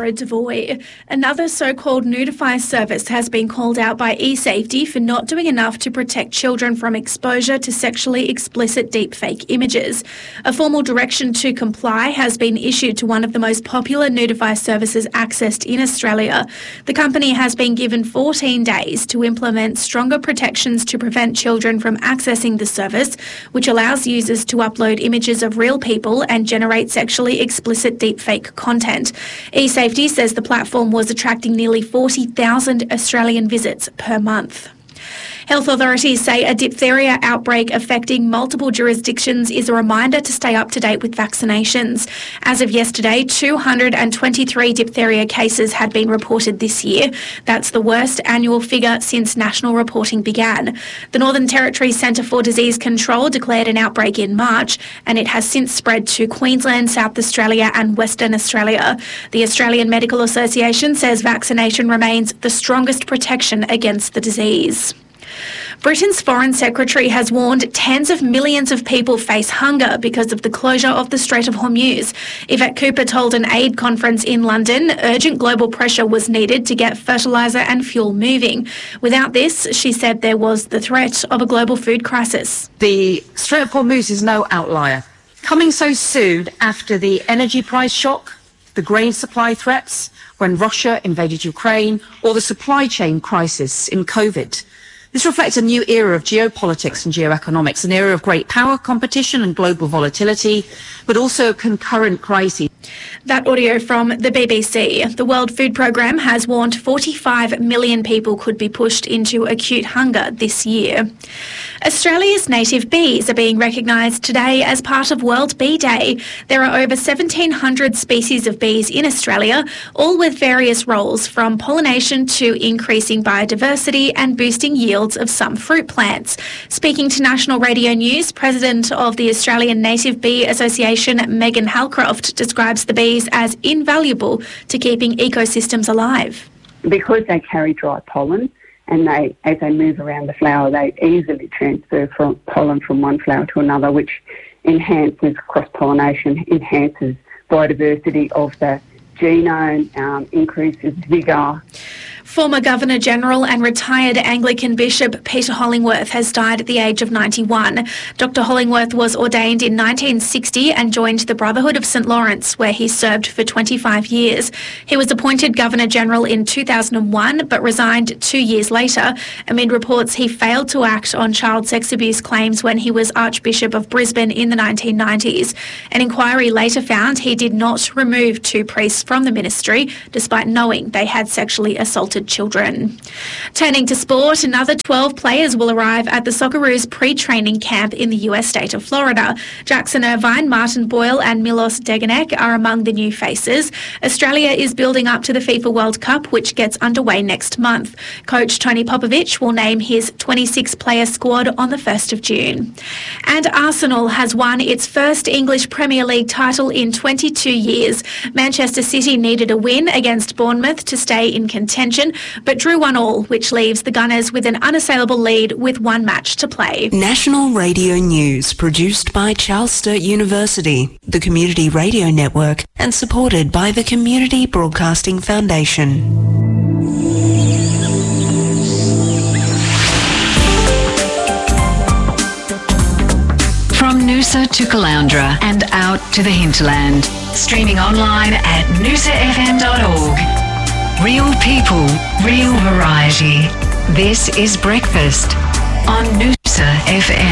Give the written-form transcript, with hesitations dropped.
Devoy. Another so-called Nudify service has been called out by eSafety for not doing enough to protect children from exposure to sexually explicit deepfake images. A formal direction to comply has been issued to one of the most popular Nudify services accessed in Australia. The company has been given 14 days to implement stronger protections to prevent children from accessing the service, which allows users to upload images of real people and generate sexually explicit deepfake content. eSafety says the platform was attracting nearly 40,000 Australian visits per month. Health authorities say a diphtheria outbreak affecting multiple jurisdictions is a reminder to stay up to date with vaccinations. As of yesterday, 223 diphtheria cases had been reported this year. That's the worst annual figure since national reporting began. The Northern Territory Centre for Disease Control declared an outbreak in March, and it has since spread to Queensland, South Australia and Western Australia. The Australian Medical Association says vaccination remains the strongest protection against the disease. Britain's Foreign Secretary has warned tens of millions of people face hunger because of the closure of the Strait of Hormuz. Yvette Cooper told an aid conference in London urgent global pressure was needed to get fertiliser and fuel moving. Without this, she said there was the threat of a global food crisis. The Strait of Hormuz is no outlier. Coming so soon after the energy price shock, the grain supply threats when Russia invaded Ukraine, or the supply chain crisis in COVID. This reflects a new era of geopolitics and geoeconomics, an era of great power competition and global volatility, but also concurrent crises. That audio from the BBC. The World Food Programme has warned 45 million people could be pushed into acute hunger this year. Australia's native bees are being recognised today as part of World Bee Day. There are over 1,700 species of bees in Australia, all with various roles, from pollination to increasing biodiversity and boosting yields of some fruit plants. Speaking to National Radio News, President of the Australian Native Bee Association, Megan Halcroft, describes the bees as invaluable to keeping ecosystems alive. Because they carry dry pollen, and as they move around the flower, they easily transfer pollen from one flower to another, which enhances cross-pollination, enhances biodiversity of the genome, increases vigour. Former Governor-General and retired Anglican Bishop Peter Hollingworth has died at the age of 91. Dr Hollingworth was ordained in 1960 and joined the Brotherhood of St Lawrence, where he served for 25 years. He was appointed Governor-General in 2001 but resigned 2 years later amid reports he failed to act on child sex abuse claims when he was Archbishop of Brisbane in the 1990s. An inquiry later found he did not remove 2 priests from the ministry, despite knowing they had sexually assaulted children. Turning to sport, another 12 players will arrive at the Socceroos pre-training camp in the US state of Florida. Jackson Irvine, Martin Boyle and Milos Degenek are among the new faces. Australia is building up to the FIFA World Cup, which gets underway next month. Coach Tony Popovich will name his 26-player squad on the 1st of June. And Arsenal has won its first English Premier League title in 22 years. Manchester City needed a win against Bournemouth to stay in contention, but drew 1-1, which leaves the Gunners with an unassailable lead with 1 match to play. National Radio News, produced by Charles Sturt University, the Community Radio Network, and supported by the Community Broadcasting Foundation. From Noosa to Caloundra and out to the hinterland. Streaming online at noosafm.org. Real people, real variety. This is Breakfast on Noosa FM.